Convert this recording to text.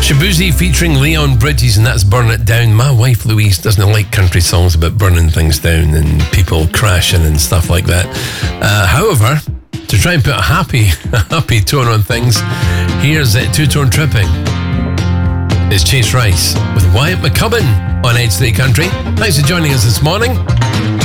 Shabuzi featuring Leon Bridges, and that's Burn It Down. My wife Louise doesn't like country songs about burning things down and people crashing and stuff like that. However, to try and put a happy tone on things, here's Two Tone Tripping. It's Chase Rice with Wyatt McCubbin on Edge 3 Country. Thanks for joining us this morning.